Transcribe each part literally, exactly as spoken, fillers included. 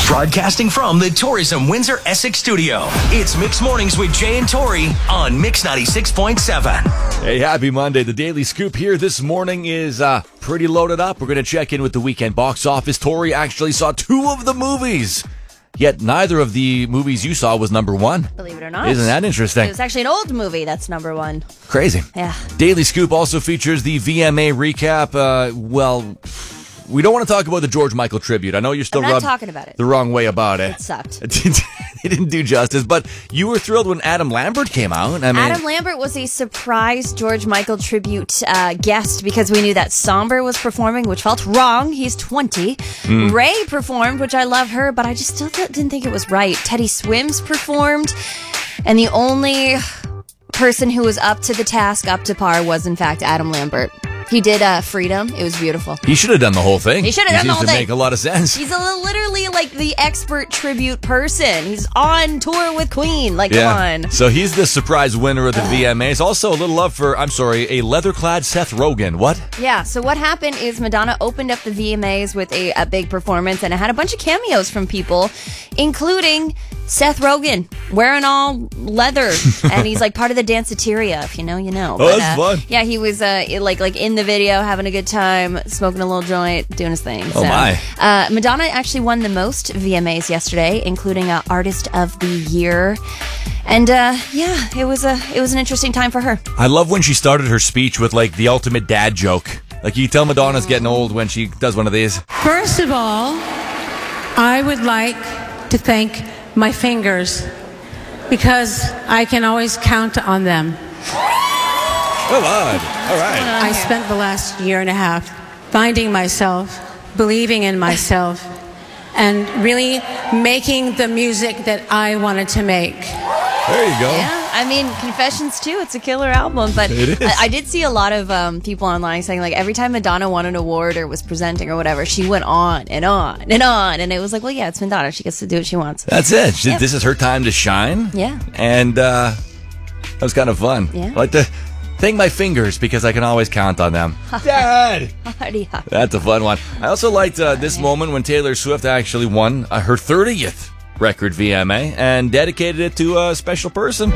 Broadcasting from the Tourism Windsor Essex studio, it's Mix Mornings with Jay and Tori on Mix ninety-six point seven. Hey, happy Monday. The Daily Scoop here this morning is uh, pretty loaded up. We're going to check in with the weekend box office. Tori actually saw two of the movies, yet neither of the movies you saw was number one. Believe it or not. Isn't that interesting? It was actually an old movie that's number one. Crazy. Yeah. Daily Scoop also features the V M A recap. Uh, well... We don't want to talk about the George Michael tribute. I know you're still I'm not rubbed talking about it. the wrong way about it. It sucked. It didn't do justice, but you were thrilled when Adam Lambert came out. I mean, Adam Lambert was a surprise George Michael tribute uh, guest because we knew that Somber was performing, which felt wrong. He's twenty. Mm. Ray performed, which I love her, but I just still didn't think it was right. Teddy Swims performed, and the only person who was up to the task, up to par, was in fact Adam Lambert. He did uh, Freedom. It was beautiful. He should have done the whole thing. He should have done the whole thing. It thing. seems to make a lot of sense. He's a, literally like the expert tribute person. He's on tour with Queen. Like, yeah. come on. So he's the surprise winner of the V M As. Also, a little love for, I'm sorry, a leather-clad Seth Rogen. What? Yeah, so what happened is Madonna opened up the V M As with a, a big performance, and it had a bunch of cameos from people, including Seth Rogen, wearing all leather, and he's like part of the Danceteria. If you know, you know. Oh, but, that's uh, fun. Yeah, he was uh, like like in the video, having a good time, smoking a little joint, doing his thing. Oh, so, my. Uh, Madonna actually won the most V M As yesterday, including uh, Artist of the Year. And uh, yeah, it was a it was an interesting time for her. I love when she started her speech with like the ultimate dad joke. Like you tell Madonna's getting old when she does one of these. First of all, I would like to thank my fingers because I can always count on them. Come on. All right. I spent the last year and a half finding myself, believing in myself, and really making the music that I wanted to make. There you go. Yeah, I mean, Confessions too. It's a killer album, but It is. I, I did see a lot of um, people online saying like every time Madonna won an award or was presenting or whatever, she went on and on and on, and it was like, well, yeah, it's Madonna. She gets to do what she wants. That's it. She, Yep. This is her time to shine. Yeah. And uh, that was kind of fun. Yeah. I like to thank my fingers because I can always count on them. Dad! That's a fun one. I also liked uh, this moment when Taylor Swift actually won uh, her thirtieth record V M A and dedicated it to a special person.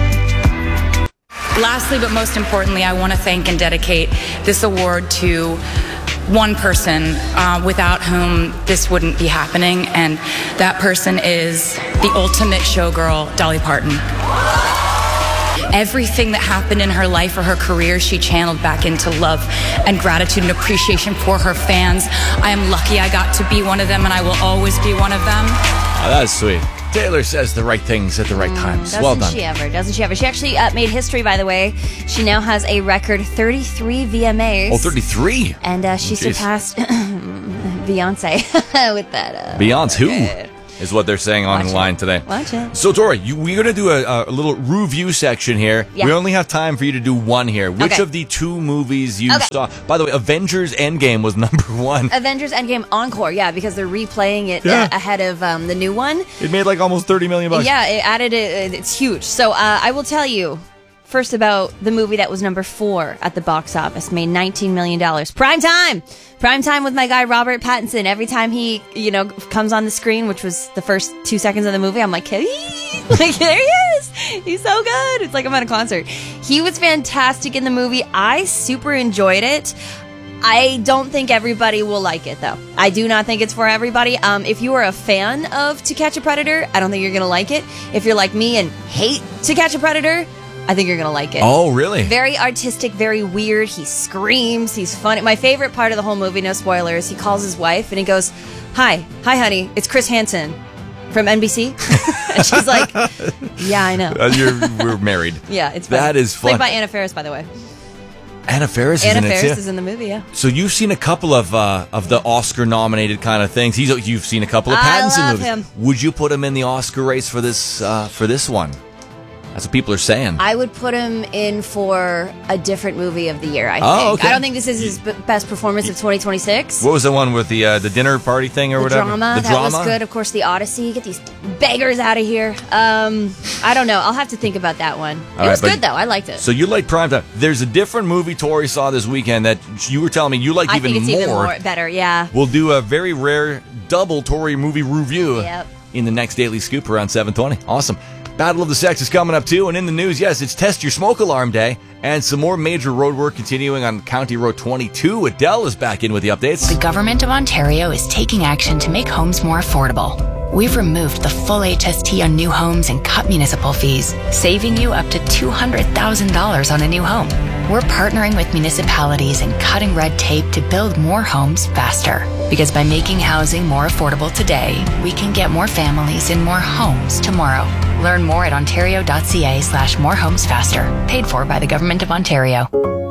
Lastly, but most importantly, I want to thank and dedicate this award to one person uh, without whom this wouldn't be happening, and that person is the ultimate showgirl, Dolly Parton. Everything that happened in her life or her career, she channeled back into love and gratitude and appreciation for her fans. I am lucky I got to be one of them, and I will always be one of them. Oh, that's sweet. Taylor says the right things at the right times. Doesn't Well done. she ever? Doesn't she ever? She actually uh, made history, by the way. She now has a record thirty-three V M As. Oh, thirty-three. And uh, she Oh, geez. surpassed Beyonce with that. Uh, Beyonce who? record. Is what they're saying Watch online it. today. Watch it. So, Tori, you, we're going to do a, a little review section here. Yeah. We only have time for you to do one here. Which Okay. of the two movies you Okay. saw? By the way, Avengers Endgame was number one. Avengers Endgame Encore, yeah, because they're replaying it Yeah. uh, ahead of um, the new one. It made like almost thirty million bucks. Yeah, it added it. It's huge. So uh, I will tell you first about the movie that was number four at the box office, made nineteen million dollars. Prime time! Prime time with my guy Robert Pattinson. Every time he, you know, comes on the screen, which was the first two seconds of the movie, I'm like, hey, like there he is. He's so good. It's like I'm at a concert. He was fantastic in the movie. I super enjoyed it. I don't think everybody will like it, though. I do not think it's for everybody. Um, if you are a fan of To Catch a Predator, I don't think you're going to like it. If you're like me and hate To Catch a Predator, I think you're going to like it. Oh, really? Very artistic, very weird. He screams. He's funny. My favorite part of the whole movie, no spoilers, he calls his wife and he goes, hi, hi, honey, it's Chris Hansen from N B C. And she's like, yeah, I know. Uh, you're, we're married. Yeah, it's funny. That is fun. Played by Anna Faris, by the way. Anna Faris is Anna in it, Faris too. is in the movie, yeah. So you've seen a couple of uh, of the Oscar-nominated kind of things. He's you've seen a couple of I Pattinson love movies. him. Would you put him in the Oscar race for this uh, for this one? That's what people are saying. I would put him in for a different movie of the year, I oh, think. Okay. I don't think this is his b- best performance of twenty twenty-six. What was the one with the uh, the dinner party thing or the whatever? Drama. The that drama? was good. Of course, The Odyssey. Get these beggars out of here. Um, I don't know. I'll have to think about that one. It All was right, good, though. I liked it. So you like Primetime. There's a different movie Tori saw this weekend that you were telling me you like I even think it's more. even more better, yeah. We'll do a very rare double Tori movie review Yep. in the next Daily Scoop around seven twenty. Awesome. Battle of the Sex is coming up too, and in the news, yes, it's Test Your Smoke Alarm Day, and some more major road work continuing on County Road twenty-two. Adele is back in with the updates. The Government of Ontario is taking action to make homes more affordable. We've removed the full H S T on new homes and cut municipal fees, saving you up to two hundred thousand dollars on a new home. We're partnering with municipalities and cutting red tape to build more homes faster. Because by making housing more affordable today, we can get more families in more homes tomorrow. Learn more at ontario.ca slash more homes faster. Paid for by the Government of Ontario.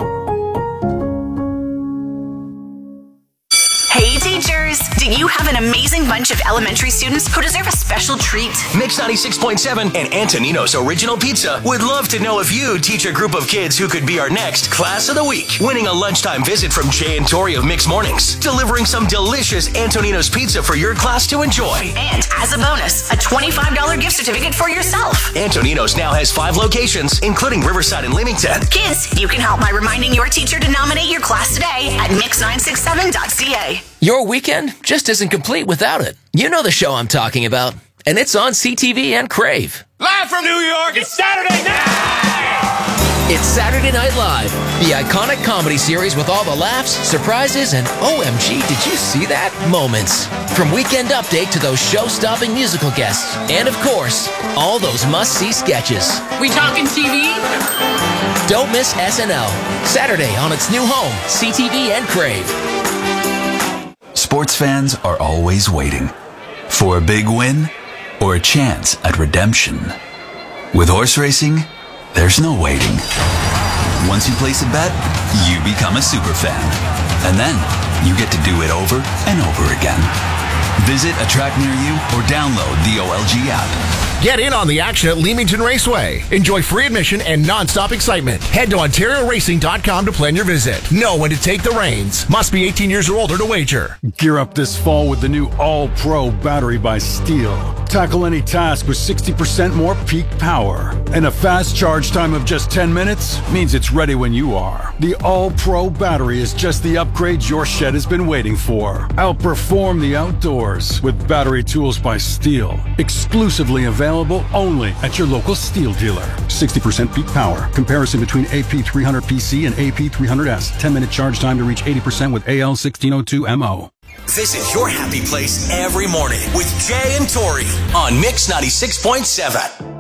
Hey teachers, do you have an amazing bunch of elementary students who deserve a special treat? Mix ninety-six point seven and Antonino's Original Pizza would love to know if you teach a group of kids who could be our next Class of the Week. Winning a lunchtime visit from Jay and Tori of Mix Mornings. Delivering some delicious Antonino's Pizza for your class to enjoy. And as a bonus, a twenty-five dollars gift certificate for yourself. Antonino's now has five locations, including Riverside and Leamington. Kids, you can help by reminding your teacher to nominate your class today at mix nine six seven dot c a. Your weekend just isn't complete without it. You know the show I'm talking about, and it's on C T V and Crave. Live from New York, it's Saturday night! It's Saturday Night Live, the iconic comedy series with all the laughs, surprises, and O M G, did you see that? Moments. From Weekend Update to those show-stopping musical guests, and of course, all those must-see sketches. We talking T V? Don't miss S N L, Saturday on its new home, C T V and Crave. Sports fans are always waiting for a big win or a chance at redemption. With horse racing, there's no waiting. Once you place a bet, you become a super fan. And then you get to do it over and over again. Visit a track near you or download the O L G app. Get in on the action at Leamington Raceway. Enjoy free admission and non-stop excitement. Head to ontario racing dot com to plan your visit. Know when to take the reins. Must be eighteen years or older to wager. Gear up this fall with the new All-Pro battery by Steel. Tackle any task with sixty percent more peak power. And a fast charge time of just ten minutes means it's ready when you are. The All-Pro battery is just the upgrade your shed has been waiting for. Outperform the outdoors with battery tools by Steel. Exclusively available only at your local Steel dealer. sixty percent peak power. Comparison between A P three hundred P C and A P three hundred S. ten minute charge time to reach eighty percent with A L sixteen oh two M O. Visit your happy place every morning with Jay and Tori on Mix ninety-six point seven.